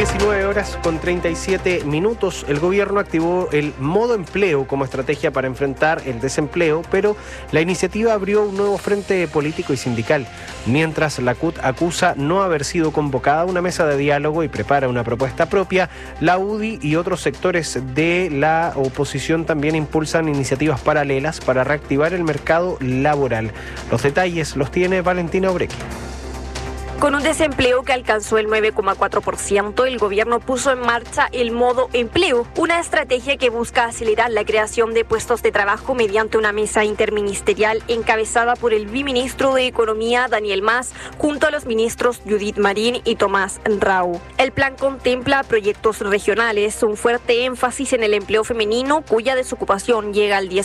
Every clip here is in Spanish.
19:37. El gobierno activó el modo empleo como estrategia para enfrentar el desempleo, pero la iniciativa abrió un nuevo frente político y sindical. Mientras la CUT acusa no haber sido convocada a una mesa de diálogo y prepara una propuesta propia, la UDI y otros sectores de la oposición también impulsan iniciativas paralelas para reactivar el mercado laboral. Los detalles los tiene Valentina Obrequi. Con un desempleo que alcanzó el 9,4%, el gobierno puso en marcha el modo empleo, una estrategia que busca acelerar la creación de puestos de trabajo mediante una mesa interministerial encabezada por el viceministro de Economía, Daniel Mas, junto a los ministros Judith Marín y Tomás Rau. El plan contempla proyectos regionales, un fuerte énfasis en el empleo femenino, cuya desocupación llega al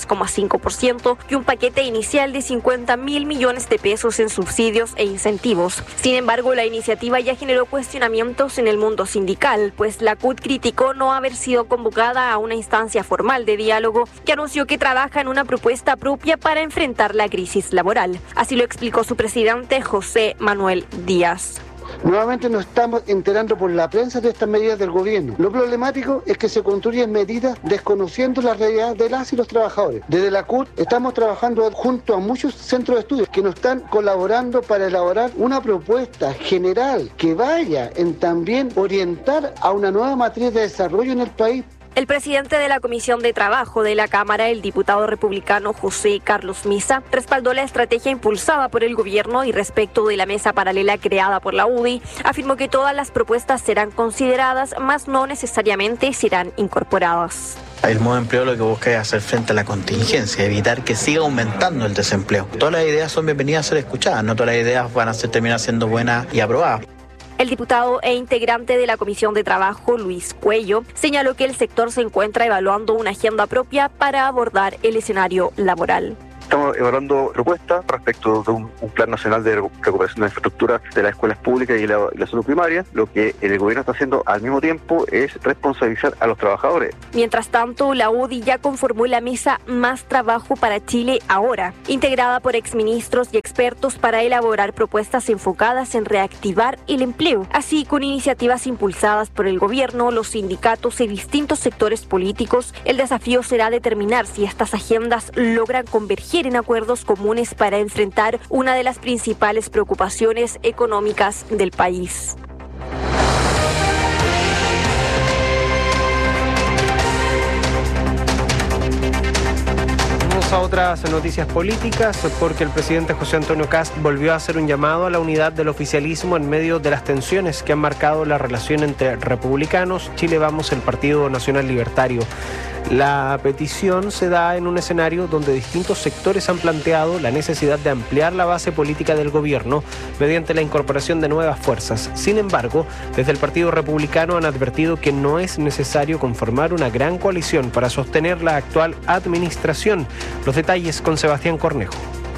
10,5%, y un paquete inicial de 50.000 millones de pesos en subsidios e incentivos. Sin embargo, la iniciativa ya generó cuestionamientos en el mundo sindical, pues la CUT criticó no haber sido convocada a una instancia formal de diálogo que anunció que trabaja en una propuesta propia para enfrentar la crisis laboral. Así lo explicó su presidente, José Manuel Díaz. Nuevamente nos estamos enterando por la prensa de estas medidas del gobierno. Lo problemático es que se construyen medidas desconociendo la realidad de las y los trabajadores. Desde la CUT estamos trabajando junto a muchos centros de estudios que nos están colaborando para elaborar una propuesta general que vaya en también orientar a una nueva matriz de desarrollo en el país. El presidente de la Comisión de Trabajo de la Cámara, el diputado republicano José Carlos Misa, respaldó la estrategia impulsada por el gobierno y respecto de la mesa paralela creada por la UDI, afirmó que todas las propuestas serán consideradas, mas no necesariamente serán incorporadas. El modo empleo lo que busca es hacer frente a la contingencia, evitar que siga aumentando el desempleo. Todas las ideas son bienvenidas a ser escuchadas, no todas las ideas van a terminar siendo buenas y aprobadas. El diputado e integrante de la Comisión de Trabajo, Luis Cuello, señaló que el sector se encuentra evaluando una agenda propia para abordar el escenario laboral. Estamos evaluando propuestas respecto de un plan nacional de recuperación de la infraestructura de las escuelas públicas y la salud primaria. Lo que el gobierno está haciendo al mismo tiempo es responsabilizar a los trabajadores. Mientras tanto, la UDI ya conformó la mesa Más Trabajo para Chile Ahora, integrada por exministros y expertos para elaborar propuestas enfocadas en reactivar el empleo. Así, con iniciativas impulsadas por el gobierno, los sindicatos y distintos sectores políticos, el desafío será determinar si estas agendas logran converger en acuerdos comunes para enfrentar una de las principales preocupaciones económicas del país. Vamos a otras noticias políticas, porque el presidente José Antonio Kast volvió a hacer un llamado a la unidad del oficialismo en medio de las tensiones que han marcado la relación entre republicanos, Chile Vamos, el Partido Nacional Libertario. La petición se da en un escenario donde distintos sectores han planteado la necesidad de ampliar la base política del gobierno mediante la incorporación de nuevas fuerzas. Sin embargo, desde el Partido Republicano han advertido que no es necesario conformar una gran coalición para sostener la actual administración. Los detalles con Sebastián Cornejo.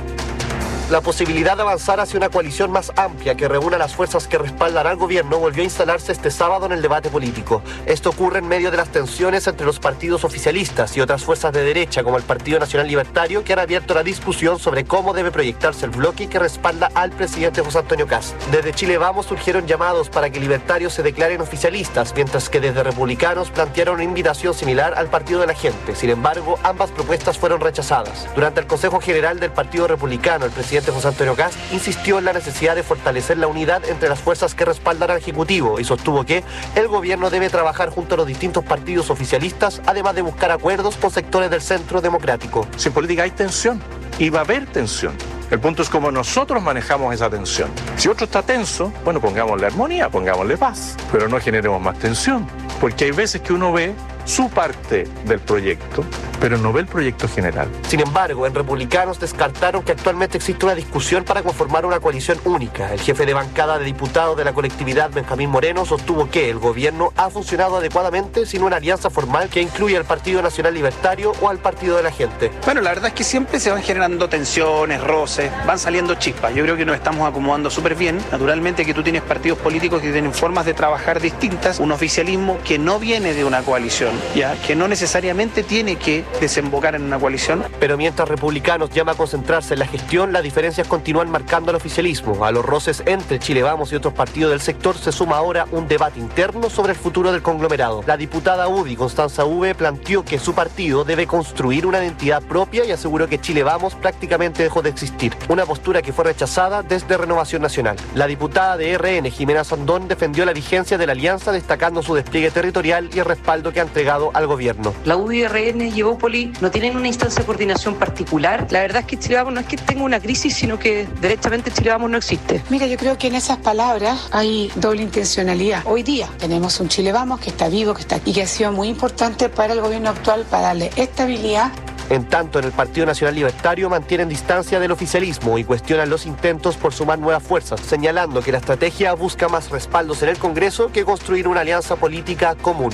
La posibilidad de avanzar hacia una coalición más amplia que reúna las fuerzas que respaldan al gobierno volvió a instalarse este sábado en el debate político. Esto ocurre en medio de las tensiones entre los partidos oficialistas y otras fuerzas de derecha como el Partido Nacional Libertario, que han abierto la discusión sobre cómo debe proyectarse el bloque que respalda al presidente José Antonio Kast. Desde Chile Vamos surgieron llamados para que libertarios se declaren oficialistas, mientras que desde republicanos plantearon una invitación similar al Partido de la Gente. Sin embargo, ambas propuestas fueron rechazadas. Durante el Consejo General del Partido Republicano, el presidente José Antonio Kast insistió en la necesidad de fortalecer la unidad entre las fuerzas que respaldan al Ejecutivo y sostuvo que el gobierno debe trabajar junto a los distintos partidos oficialistas, además de buscar acuerdos con sectores del centro democrático. Si en política hay tensión, y va a haber tensión. El punto es cómo nosotros manejamos esa tensión. Si otro está tenso, bueno, pongámosle armonía, pongámosle paz, pero no generemos más tensión, porque hay veces que uno ve su parte del proyecto, pero no ve el proyecto general. Sin embargo, en Republicanos descartaron que actualmente existe una discusión para conformar una coalición única. El jefe de bancada de diputados de la colectividad, Benjamín Moreno, sostuvo que el gobierno ha funcionado adecuadamente sin una alianza formal que incluya al Partido Nacional Libertario o al Partido de la Gente. Bueno, la verdad es que siempre se van generando tensiones, roces, van saliendo chispas. Yo creo que nos estamos acomodando súper bien. Naturalmente que tú tienes partidos políticos que tienen formas de trabajar distintas, un oficialismo que no viene de una coalición, negociación, ya que no necesariamente tiene que desembocar en una coalición. Pero mientras Republicanos llama a concentrarse en la gestión, las diferencias continúan marcando al oficialismo. A los roces entre Chile Vamos y otros partidos del sector se suma ahora un debate interno sobre el futuro del conglomerado. La diputada UDI, Constanza V, planteó que su partido debe construir una identidad propia y aseguró que Chile Vamos prácticamente dejó de existir, una postura que fue rechazada desde Renovación Nacional. La diputada de RN, Jimena Sandón, defendió la vigencia de la alianza, destacando su despliegue territorial y el respaldo que ha entregado al gobierno. La UDI, RN y Evópoli no tienen una instancia de coordinación particular. La verdad es que Chile Vamos no es que tenga una crisis, sino que derechamente Chile Vamos no existe. Mira, yo creo que en esas palabras hay doble intencionalidad. Hoy día tenemos un Chile Vamos que está vivo, que está y que ha sido muy importante para el gobierno actual para darle estabilidad. En tanto, en el Partido Nacional Libertario mantienen distancia del oficialismo y cuestionan los intentos por sumar nuevas fuerzas, señalando que la estrategia busca más respaldos en el Congreso que construir una alianza política común.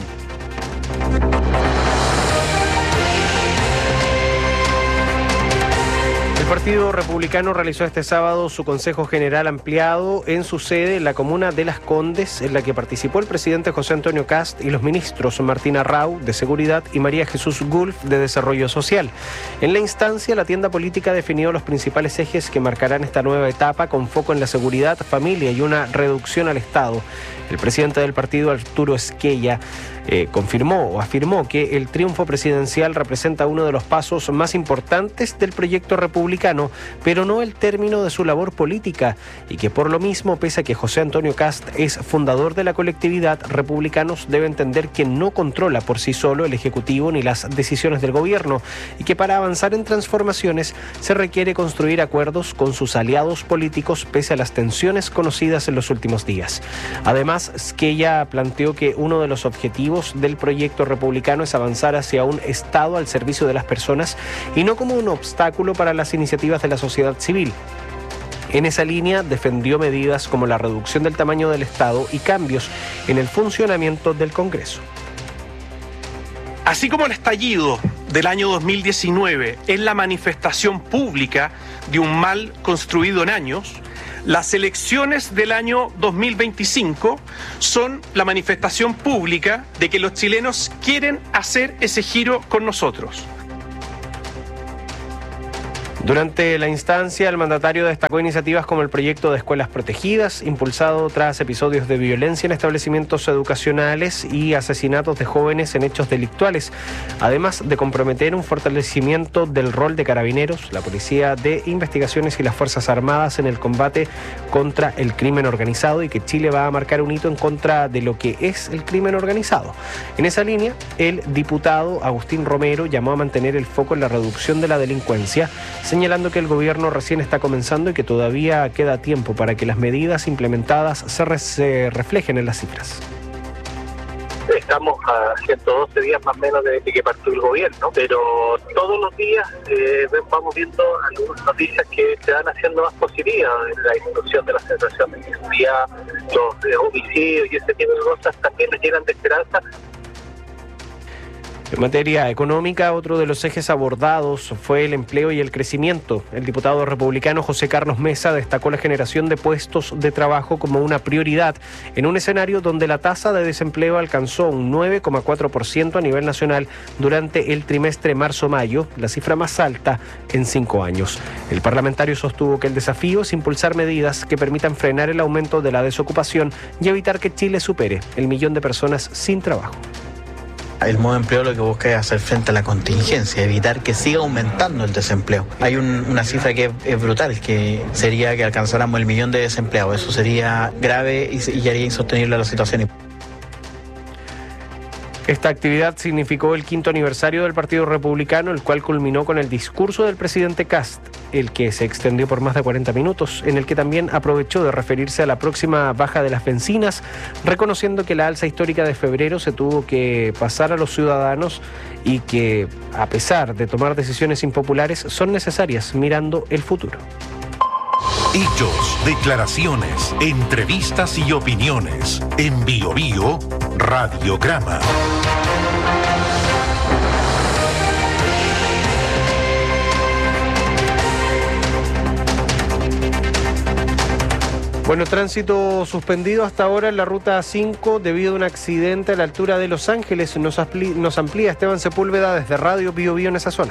El Partido Republicano realizó este sábado su Consejo General ampliado en su sede en la comuna de Las Condes, en la que participó el presidente José Antonio Kast y los ministros Martín Arrau, de Seguridad, y María Jesús Gulf, de Desarrollo Social. En la instancia, la tienda política definió los principales ejes que marcarán esta nueva etapa, con foco en la seguridad, familia y una reducción al Estado. El presidente del partido, Arturo Esquella, afirmó que el triunfo presidencial representa uno de los pasos más importantes del proyecto republicano, pero no el término de su labor política, y que por lo mismo, pese a que José Antonio Kast es fundador de la colectividad, Republicanos debe entender que no controla por sí solo el Ejecutivo ni las decisiones del gobierno, y que para avanzar en transformaciones se requiere construir acuerdos con sus aliados políticos pese a las tensiones conocidas en los últimos días. Además, Esquella planteó que uno de los objetivos del proyecto republicano es avanzar hacia un Estado al servicio de las personas y no como un obstáculo para las iniciativas de la sociedad civil. En esa línea defendió medidas como la reducción del tamaño del Estado y cambios en el funcionamiento del Congreso. Así como el estallido del año 2019 es la manifestación pública de un mal construido en años, las elecciones del año 2025 son la manifestación pública de que los chilenos quieren hacer ese giro con nosotros. Durante la instancia, el mandatario destacó iniciativas como el proyecto de escuelas protegidas, impulsado tras episodios de violencia en establecimientos educacionales y asesinatos de jóvenes en hechos delictuales, además de comprometer un fortalecimiento del rol de Carabineros, la Policía de Investigaciones y las Fuerzas Armadas en el combate contra el crimen organizado, y que Chile va a marcar un hito en contra de lo que es el crimen organizado. En esa línea, el diputado Agustín Romero llamó a mantener el foco en la reducción de la delincuencia, señalando que el gobierno recién está comenzando y que todavía queda tiempo para que las medidas implementadas se reflejen en las cifras. Estamos a 112 días más o menos desde que partió el gobierno, pero todos los días vamos viendo algunas noticias que se van haciendo más positivas. La disminución de la sensación de inseguridad, los homicidios y ese tipo de cosas también nos llenan de esperanza. En materia económica, otro de los ejes abordados fue el empleo y el crecimiento. El diputado republicano José Carlos Mesa destacó la generación de puestos de trabajo como una prioridad en un escenario donde la tasa de desempleo alcanzó un 9,4% a nivel nacional durante el trimestre marzo-mayo, la cifra más alta en 5 años. El parlamentario sostuvo que el desafío es impulsar medidas que permitan frenar el aumento de la desocupación y evitar que Chile supere el 1.000.000 de personas sin trabajo. El modo de empleo lo que busca es hacer frente a la contingencia, evitar que siga aumentando el desempleo. Hay una cifra que es brutal, que sería que alcanzáramos el 1.000.000 de desempleados. Eso sería grave y haría insostenible la situación. Esta actividad significó el 5º aniversario del Partido Republicano, el cual culminó con el discurso del presidente Kast, el que se extendió por más de 40 minutos, en el que también aprovechó de referirse a la próxima baja de las bencinas, reconociendo que la alza histórica de febrero se tuvo que pasar a los ciudadanos y que, a pesar de tomar decisiones impopulares, son necesarias mirando el futuro. Hechos, declaraciones, entrevistas y opiniones. En Bio Bio, Radiograma. Bueno, tránsito suspendido hasta ahora en la ruta 5 debido a un accidente a la altura de Los Ángeles. Nos amplía Esteban Sepúlveda desde Radio Bío Bío en esa zona.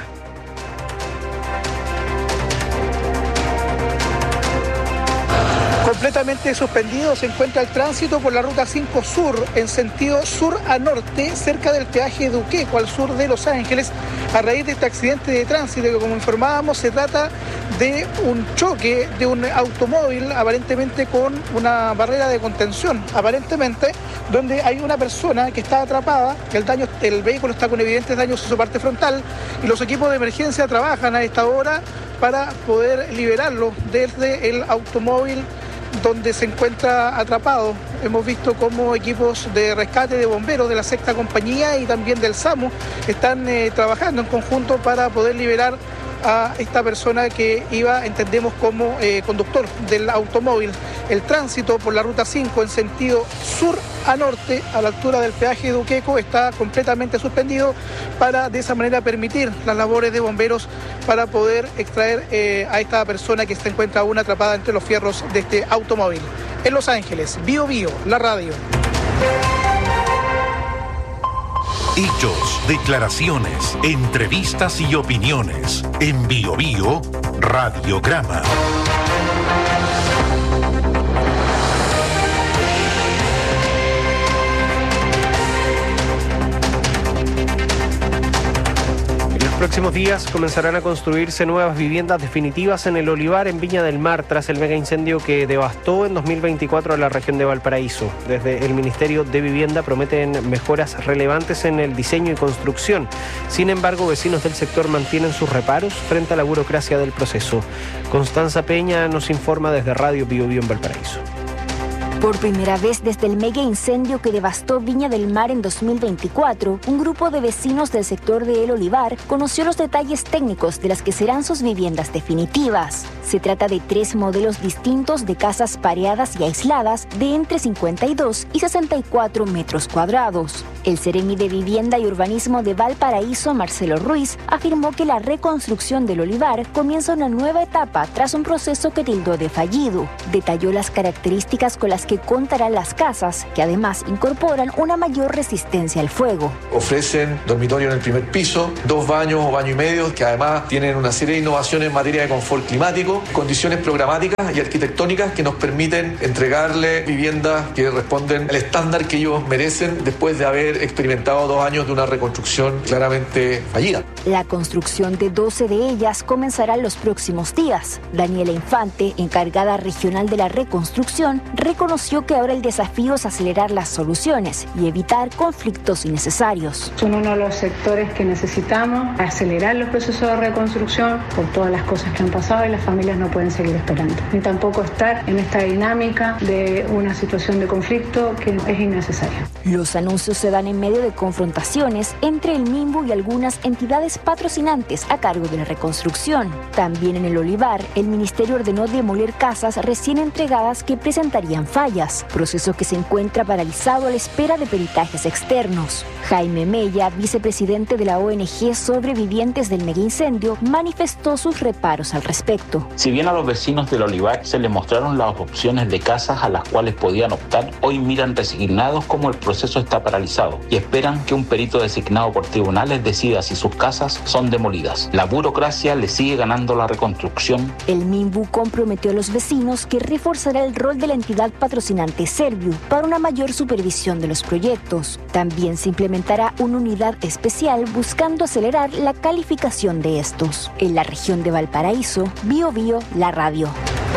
Completamente suspendido se encuentra el tránsito por la ruta 5 Sur, en sentido sur a norte, cerca del peaje de Uqueco, al sur de Los Ángeles, a raíz de este accidente de tránsito que, como informábamos, se trata de un choque de un automóvil, aparentemente con una barrera de contención, aparentemente, donde hay una persona que está atrapada, el vehículo está con evidentes daños en su parte frontal, y los equipos de emergencia trabajan a esta hora para poder liberarlo desde el automóvil donde se encuentra atrapado. Hemos visto cómo equipos de rescate de bomberos de la 6ª compañía y también del SAMU están trabajando en conjunto para poder liberar a esta persona que iba, entendemos, como conductor del automóvil. El tránsito por la ruta 5 en sentido sur a norte, a la altura del peaje de Uqueco, está completamente suspendido para de esa manera permitir las labores de bomberos para poder extraer a esta persona que se encuentra aún atrapada entre los fierros de este automóvil. En Los Ángeles, Bío Bío, la radio. Hechos, declaraciones, entrevistas y opiniones. En Bío Bío, Radiograma. En los próximos días comenzarán a construirse nuevas viviendas definitivas en el Olivar, en Viña del Mar, tras el mega incendio que devastó en 2024 a la región de Valparaíso. Desde el Ministerio de Vivienda prometen mejoras relevantes en el diseño y construcción. Sin embargo, vecinos del sector mantienen sus reparos frente a la burocracia del proceso. Constanza Peña nos informa desde Radio Bío Bío en Valparaíso. Por primera vez desde el mega incendio que devastó Viña del Mar en 2024, un grupo de vecinos del sector de El Olivar conoció los detalles técnicos de las que serán sus viviendas definitivas. Se trata de 3 modelos distintos de casas pareadas y aisladas de entre 52 y 64 metros cuadrados. El Seremi de Vivienda y Urbanismo de Valparaíso, Marcelo Ruiz, afirmó que la reconstrucción del Olivar comienza una nueva etapa tras un proceso que tildó de fallido. Detalló las características con las que contarán las casas, que además incorporan una mayor resistencia al fuego. Ofrecen dormitorio en el primer piso, 2 baños o baño y medio, que además tienen una serie de innovaciones en materia de confort climático, condiciones programáticas y arquitectónicas que nos permiten entregarle viviendas que responden al estándar que ellos merecen después de haber experimentado 2 años de una reconstrucción claramente fallida. La construcción de 12 de ellas comenzará los próximos días. Daniela Infante, encargada regional de la reconstrucción, reconoció que ahora el desafío es acelerar las soluciones y evitar conflictos innecesarios. Son uno de los sectores que necesitamos acelerar los procesos de reconstrucción por todas las cosas que han pasado y las familias no pueden seguir esperando. Ni tampoco estar en esta dinámica de una situación de conflicto que es innecesaria. Los anuncios se dan en medio de confrontaciones entre el MIMBU y algunas entidades patrocinantes a cargo de la reconstrucción. También en el Olivar, el Ministerio ordenó demoler casas recién entregadas que presentarían fallas, proceso que se encuentra paralizado a la espera de peritajes externos. Jaime Mella, vicepresidente de la ONG Sobrevivientes del Megaincendio, manifestó sus reparos al respecto. Si bien a los vecinos del Olivar se les mostraron las opciones de casas a las cuales podían optar, hoy miran resignados como el proceso está paralizado y esperan que un perito designado por tribunales decida si sus casas son demolidas. La burocracia le sigue ganando la reconstrucción. El MIMBU comprometió a los vecinos que reforzará el rol de la entidad patrocinante Serviu para una mayor supervisión de los proyectos. También se implementará una unidad especial buscando acelerar la calificación de estos. En la región de Valparaíso, Bío Bío, la radio.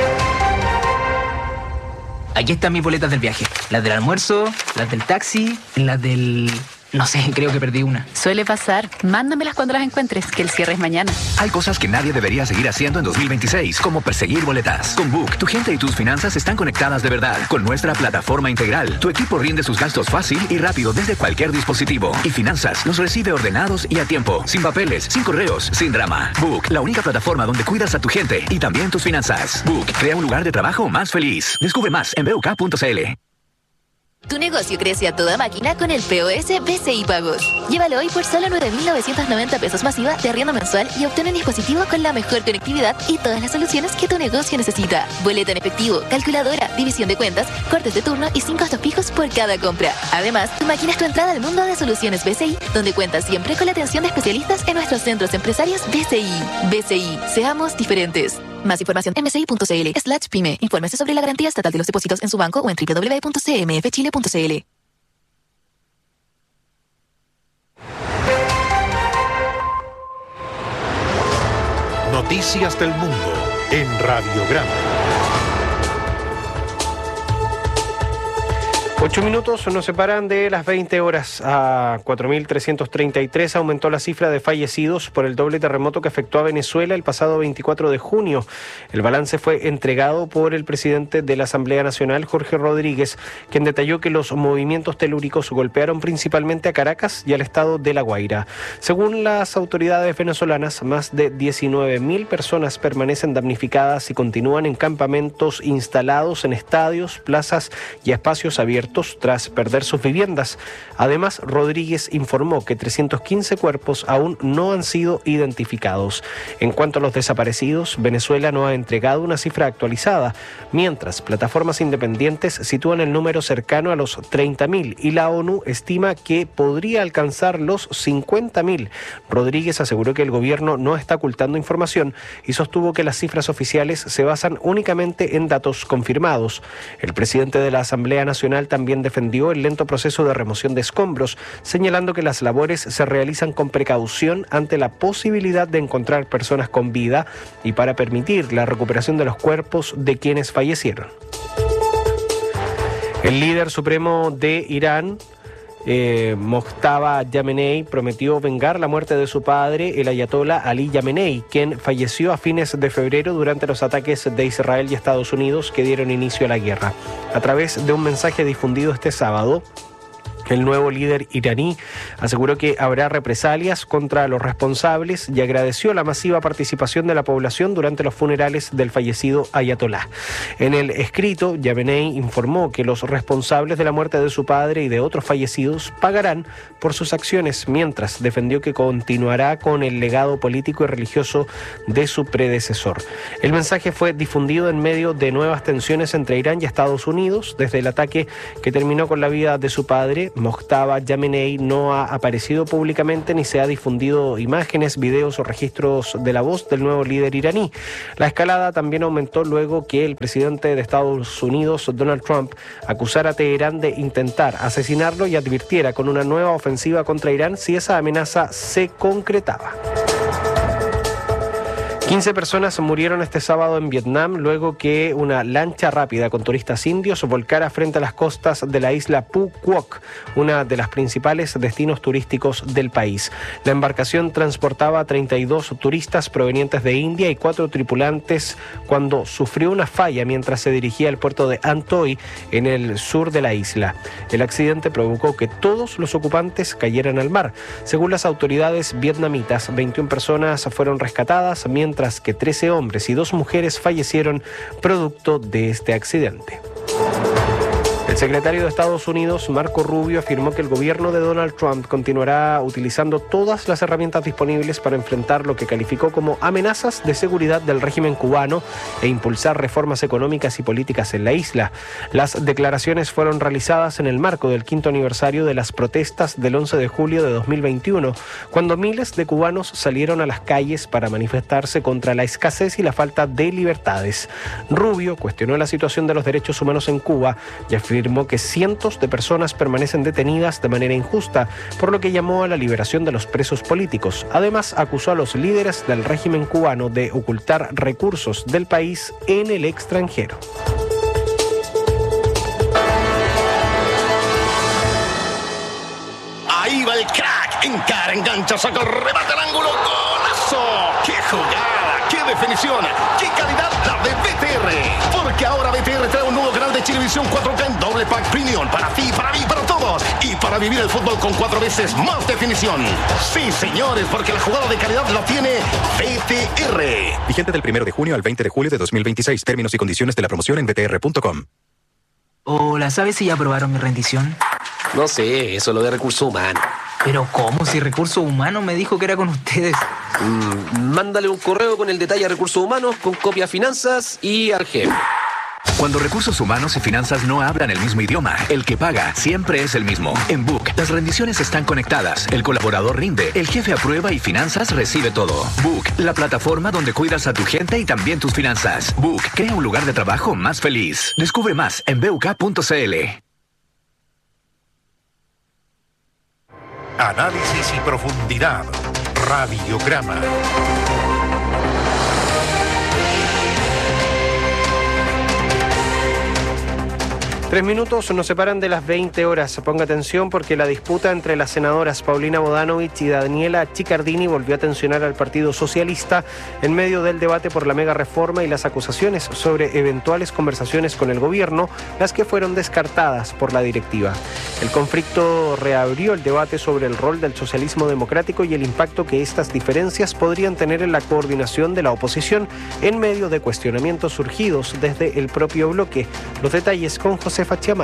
Aquí están mis boletas del viaje. Las del almuerzo, las del taxi, las del... No sé, creo que perdí una. Suele pasar. Mándamelas cuando las encuentres, que el cierre es mañana. Hay cosas que nadie debería seguir haciendo en 2026, como perseguir boletas. Con Book, tu gente y tus finanzas están conectadas de verdad. Con nuestra plataforma integral, tu equipo rinde sus gastos fácil y rápido desde cualquier dispositivo. Y Finanzas los recibe ordenados y a tiempo, sin papeles, sin correos, sin drama. Book, la única plataforma donde cuidas a tu gente y también tus finanzas. Book, crea un lugar de trabajo más feliz. Descubre más en BUK.cl. Tu negocio crece a toda máquina con el POS BCI Pagos. Llévalo hoy por solo 9.990 pesos masiva de arriendo mensual y obtén un dispositivo con la mejor conectividad y todas las soluciones que tu negocio necesita. Boleta en efectivo, calculadora, división de cuentas, cortes de turno y 5 costos fijos por cada compra. Además, tu máquina es tu entrada al mundo de soluciones BCI, donde cuentas siempre con la atención de especialistas en nuestros centros empresarios BCI. BCI, seamos diferentes. Más información en bci.cl/pyme. Infórmese sobre la garantía estatal de los depósitos en su banco o en www.cmfchile.cl. Noticias del Mundo en Radiograma. 8 minutos nos separan de las 20 horas. A 4.333 aumentó la cifra de fallecidos por el doble terremoto que afectó a Venezuela el pasado 24 de junio. El balance fue entregado por el presidente de la Asamblea Nacional, Jorge Rodríguez, quien detalló que los movimientos telúricos golpearon principalmente a Caracas y al estado de La Guaira. Según las autoridades venezolanas, más de 19.000 personas permanecen damnificadas y continúan en campamentos instalados en estadios, plazas y espacios abiertos tras perder sus viviendas. Además, Rodríguez informó que 315 cuerpos aún no han sido identificados. En cuanto a los desaparecidos, Venezuela no ha entregado una cifra actualizada, mientras plataformas independientes sitúan el número cercano a los 30.000 y la ONU estima que podría alcanzar los 50.000. Rodríguez aseguró que el gobierno no está ocultando información y sostuvo que las cifras oficiales se basan únicamente en datos confirmados. El presidente de la Asamblea Nacional también defendió el lento proceso de remoción de escombros, señalando que las labores se realizan con precaución ante la posibilidad de encontrar personas con vida y para permitir la recuperación de los cuerpos de quienes fallecieron. El líder supremo de Irán, Mojtaba Khamenei, prometió vengar la muerte de su padre, el ayatolá Ali Khamenei, quien falleció a fines de febrero durante los ataques de Israel y Estados Unidos que dieron inicio a la guerra. A través de un mensaje difundido este sábado, el nuevo líder iraní aseguró que habrá represalias contra los responsables y agradeció la masiva participación de la población durante los funerales del fallecido ayatolá. En el escrito, Khamenei informó que los responsables de la muerte de su padre y de otros fallecidos pagarán por sus acciones, mientras defendió que continuará con el legado político y religioso de su predecesor. El mensaje fue difundido en medio de nuevas tensiones entre Irán y Estados Unidos. Desde el ataque que terminó con la vida de su padre, Mojtaba Khamenei no ha aparecido públicamente ni se ha difundido imágenes, videos o registros de la voz del nuevo líder iraní. La escalada también aumentó luego que el presidente de Estados Unidos, Donald Trump, acusara a Teherán de intentar asesinarlo y advirtiera con una nueva ofensiva contra Irán si esa amenaza se concretaba. 15 personas murieron este sábado en Vietnam luego que una lancha rápida con turistas indios volcara frente a las costas de la isla Phu Quoc, una de las principales destinos turísticos del país. La embarcación transportaba a 32 turistas provenientes de India y 4 tripulantes cuando sufrió una falla mientras se dirigía al puerto de An Toi en el sur de la isla. El accidente provocó que todos los ocupantes cayeran al mar. Según las autoridades vietnamitas, 21 personas fueron rescatadas, mientras que 13 hombres y 2 mujeres fallecieron producto de este accidente. El secretario de Estados Unidos, Marco Rubio, afirmó que el gobierno de Donald Trump continuará utilizando todas las herramientas disponibles para enfrentar lo que calificó como amenazas de seguridad del régimen cubano e impulsar reformas económicas y políticas en la isla. Las declaraciones fueron realizadas en el marco del 5º aniversario de las protestas del 11 de julio de 2021, cuando miles de cubanos salieron a las calles para manifestarse contra la escasez y la falta de libertades. Rubio cuestionó la situación de los derechos humanos en Cuba y afirmó que cientos de personas permanecen detenidas de manera injusta, por lo que llamó a la liberación de los presos políticos. Además, acusó a los líderes del régimen cubano de ocultar recursos del país en el extranjero. Ahí va el crack, encara, engancha, saca el remate al ángulo, ¡golazo! ¡Qué jugada! ¡Qué definición! ¡Qué calidad la de BTR! Porque ahora BTR trae un nuevo canal de Chilevisión 4K en doble pack premium para ti, para mí, para todos. Y para vivir el fútbol con 4 veces más definición. Sí, señores, porque la jugada de calidad la tiene BTR. Vigente del 1 de junio al 20 de julio de 2026. Términos y condiciones de la promoción en btr.com. Hola, ¿sabes si ya aprobaron mi rendición? No sé, eso es lo de recursos humanos. ¿Pero cómo? Si Recursos Humanos me dijo que era con ustedes. Mándale un correo con el detalle a Recursos Humanos, con copia a Finanzas y al jefe. Cuando Recursos Humanos y Finanzas no hablan el mismo idioma, el que paga siempre es el mismo. En Book, las rendiciones están conectadas, el colaborador rinde, el jefe aprueba y Finanzas recibe todo. Book, la plataforma donde cuidas a tu gente y también tus finanzas. Book, crea un lugar de trabajo más feliz. Descubre más en buk.cl. Análisis y profundidad. Radiograma. Tres minutos nos separan de las 20 horas. Ponga atención porque la disputa entre las senadoras Paulina Bodanovich y Daniela Chiccardini volvió a tensionar al Partido Socialista en medio del debate por la mega reforma y las acusaciones sobre eventuales conversaciones con el gobierno, las que fueron descartadas por la directiva. El conflicto reabrió el debate sobre el rol del socialismo democrático y el impacto que estas diferencias podrían tener en la coordinación de la oposición en medio de cuestionamientos surgidos desde el propio bloque. Los detalles con José Fachiamar.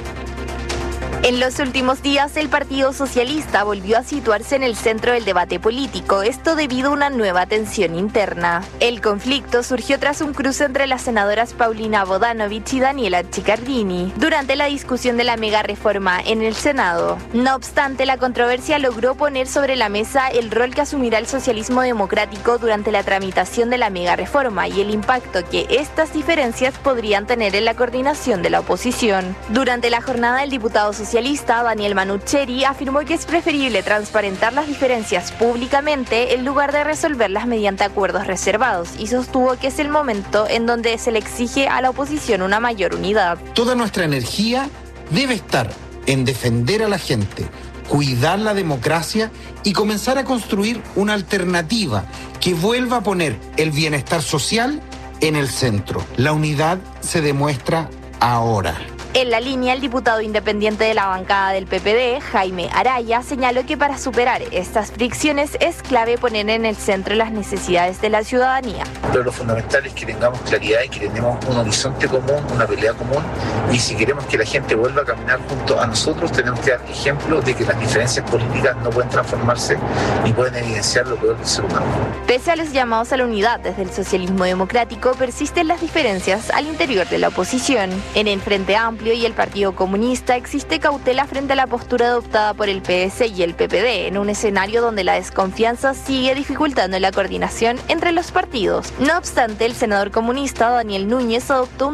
En los últimos días, el Partido Socialista volvió a situarse en el centro del debate político, esto debido a una nueva tensión interna. El conflicto surgió tras un cruce entre las senadoras Paulina Bodanovich y Daniela Chiccardini durante la discusión de la mega reforma en el Senado. No obstante, la controversia logró poner sobre la mesa el rol que asumirá el socialismo democrático durante la tramitación de la mega reforma y el impacto que estas diferencias podrían tener en la coordinación de la oposición. Durante la jornada, el diputado socialista Daniel Manucheri afirmó que es preferible transparentar las diferencias públicamente en lugar de resolverlas mediante acuerdos reservados y sostuvo que es el momento en donde se le exige a la oposición una mayor unidad. Toda nuestra energía debe estar en defender a la gente, cuidar la democracia y comenzar a construir una alternativa que vuelva a poner el bienestar social en el centro. La unidad se demuestra ahora. En la línea, el diputado independiente de la bancada del PPD, Jaime Araya, señaló que para superar estas fricciones es clave poner en el centro las necesidades de la ciudadanía. Pero lo fundamental es que tengamos claridad y que tengamos un horizonte común, una pelea común, y si queremos que la gente vuelva a caminar junto a nosotros, tenemos que dar ejemplo de que las diferencias políticas no pueden transformarse ni pueden evidenciar lo peor del ser humano. Pese a los llamados a la unidad desde el socialismo democrático, persisten las diferencias al interior de la oposición. En el Frente Amplio y el Partido Comunista existe cautela frente a la postura adoptada por el PS y el PPD en un escenario donde la desconfianza sigue dificultando la coordinación entre los partidos. No obstante, el senador comunista Daniel Núñez adoptó un